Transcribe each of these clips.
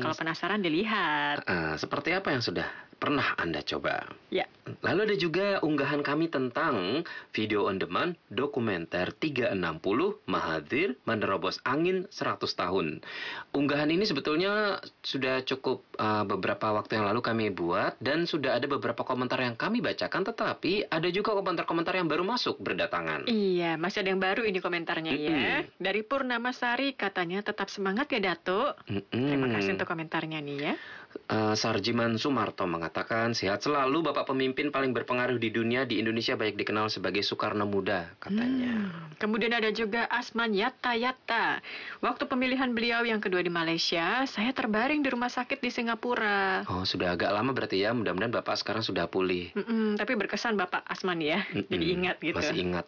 Kalau penasaran dilihat. Seperti apa yang sudah pernah Anda coba? Ya. Lalu ada juga unggahan kami tentang video on demand dokumenter 360 Mahathir menerobos angin 100 tahun. Unggahan ini sebetulnya sudah cukup beberapa waktu yang lalu kami buat dan sudah ada beberapa komentar yang kami bacakan, tetapi ada juga komentar-komentar yang baru masuk berdatangan. Iya, masih ada yang baru ini komentarnya ya. Dari Purnama Sari katanya tetap semangat ya Datuk. Terima kasih untuk komentarnya nih ya. Sarjiman Sumarto mengatakan, sehat selalu Bapak pemimpin paling berpengaruh di dunia. Di Indonesia baik dikenal sebagai Soekarno Muda, katanya. Kemudian ada juga Asman Yatta. Waktu pemilihan beliau yang kedua di Malaysia, saya terbaring di rumah sakit di Singapura. Oh, sudah agak lama berarti ya. Mudah-mudahan Bapak sekarang sudah pulih. Tapi berkesan Bapak Asman ya. Jadi ingat gitu. Masih ingat.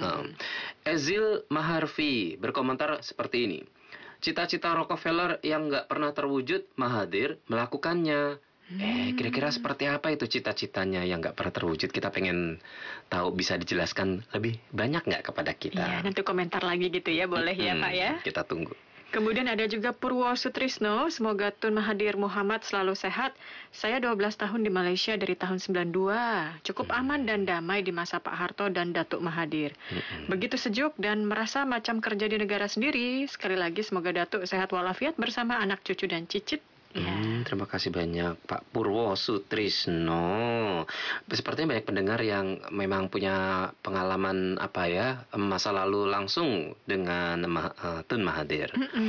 Ezil Maharfi berkomentar seperti ini. Cita-cita Rockefeller yang nggak pernah terwujud, Mahathir melakukannya. Kira-kira seperti apa itu cita-citanya yang nggak pernah terwujud? Kita pengen tahu, bisa dijelaskan lebih banyak nggak kepada kita? Iya, nanti komentar lagi gitu ya, boleh ya Pak ya? Kita tunggu. Kemudian ada juga Purwo Sutrisno, semoga Tun Mahathir Mohamad selalu sehat. Saya 12 tahun di Malaysia dari tahun 92. Cukup aman dan damai di masa Pak Harto dan Datuk Mahathir. Begitu sejuk dan merasa macam kerja di negara sendiri. Sekali lagi semoga Datuk sehat walafiat bersama anak cucu dan cicit. Terima kasih banyak Pak Purwo Sutrisno. Sepertinya banyak pendengar yang memang punya pengalaman masa lalu langsung dengan Tun Mahathir.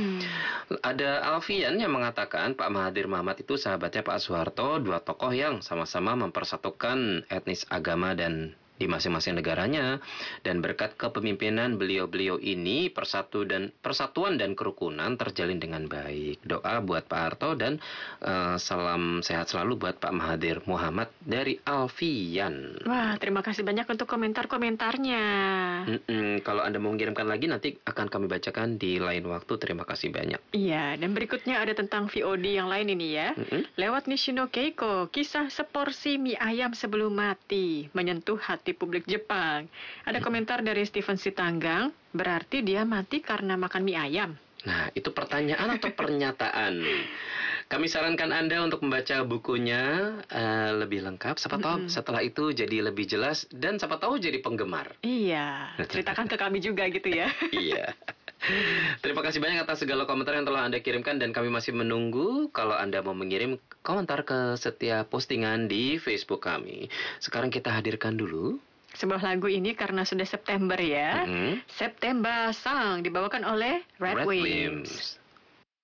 Ada Alfian yang mengatakan Pak Mahathir Mohamad itu sahabatnya Pak Soeharto, dua tokoh yang sama-sama mempersatukan etnis, agama dan di masing-masing negaranya, dan berkat kepemimpinan beliau-beliau ini persatuan dan kerukunan terjalin dengan baik. Doa buat Pak Harto dan salam sehat selalu buat Pak Mahathir Mohamad dari Alfian. Wah, terima kasih banyak untuk komentar-komentarnya. Kalau Anda mau mengirimkan lagi nanti akan kami bacakan di lain waktu. Terima kasih banyak. Iya, dan berikutnya ada tentang VOD yang lain ini ya. Lewat Nishino Keiko, kisah seporsi mie ayam sebelum mati menyentuh hati publik Jepang. Ada komentar dari Stephen Sitanggang, berarti dia mati karena makan mie ayam. Nah, itu pertanyaan atau pernyataan? Kami sarankan Anda untuk membaca bukunya lebih lengkap. Siapa tahu setelah itu jadi lebih jelas dan siapa tahu jadi penggemar. Iya, ceritakan ke kami juga gitu ya. Iya. Terima kasih banyak atas segala komentar yang telah Anda kirimkan, dan kami masih menunggu kalau Anda mau mengirim komentar ke setiap postingan di Facebook kami. Sekarang kita hadirkan dulu sebuah lagu ini karena sudah September ya. September Song dibawakan oleh Red Wimps.